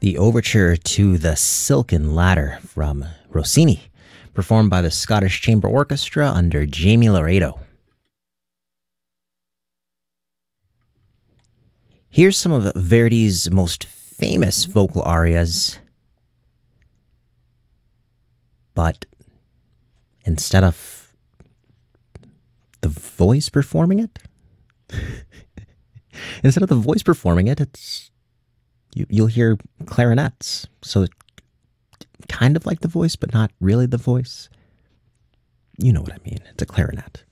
the overture to The Silken Ladder from Rossini, performed by the Scottish Chamber Orchestra under Jamie Laredo. Here's some of Verdi's most famous vocal arias, but instead of the voice performing it, you'll hear clarinets. So kind of like the voice, but not really the voice. You know what I mean. It's a clarinet.